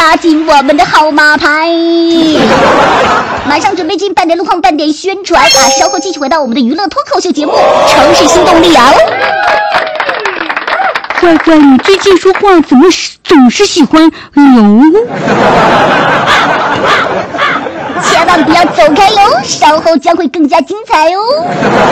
拉进我们的号码牌。马上准备进半点路况半点宣传啊！稍后继续回到我们的娱乐脱口秀节目《城市新动力》啊！ 乖乖，你最近说话怎么总是喜欢流？ 千万不要走开哟，稍后将会更加精彩哦。